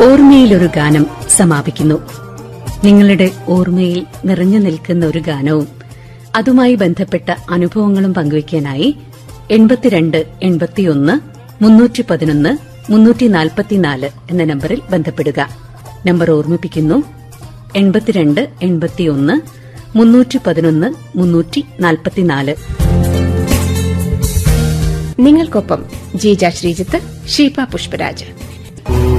ഓർമ്മയിലൊരു ഗാനം സമാപിക്കുന്നു. നിങ്ങളുടെ ഓർമ്മയിൽ നിറഞ്ഞു നിൽക്കുന്ന ഒരു ഗാനവും അതുമായി ബന്ധപ്പെട്ട അനുഭവങ്ങളും പങ്കുവയ്ക്കാനായി 82 81 311 344 എന്ന നമ്പറിൽ ബന്ധപ്പെടുക. നമ്പർ ഓർമ്മിപ്പിക്കുന്നു: 82 81 311 344. നിങ്ങൾക്കൊപ്പം ജീജ ശ്രീജിത്ത്, ശില്പ പുഷ്പരാജ്.